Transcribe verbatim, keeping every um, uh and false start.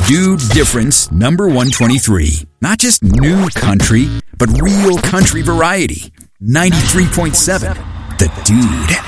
Dude Difference number one twenty-three. Not just new country, but real country variety. ninety-three point seven. The Dude.